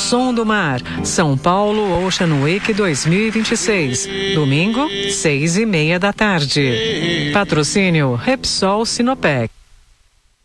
Som do Mar, São Paulo Ocean Week 2026. Domingo, 6:30 da tarde. Patrocínio Repsol Sinopec.